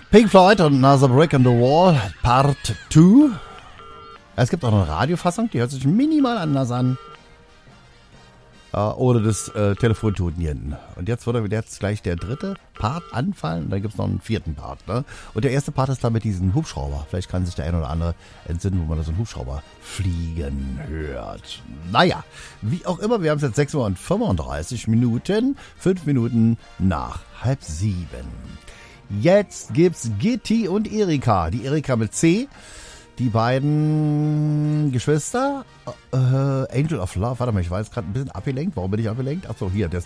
Pink Floyd und Another Brick in the Wall, Part 2. Es gibt auch eine Radiofassung, die hört sich minimal anders an. Ohne das Telefontoten hier hinten. Und jetzt würde jetzt gleich der dritte Part anfallen und dann gibt es noch einen vierten Part. Ne? Und der erste Part ist da mit diesem Hubschrauber. Vielleicht kann sich der ein oder andere entsinnen, wo man da so einen Hubschrauber fliegen hört. Naja, wie auch immer, wir haben es jetzt 6 Uhr und 35 Minuten, 5 Minuten nach 6:30. Jetzt gibt's Gitti und Erika. Die Erika mit C. Die beiden Geschwister, Angel of Love, warte mal, ich war jetzt gerade ein bisschen abgelenkt. Warum bin ich abgelenkt? Achso, hier, das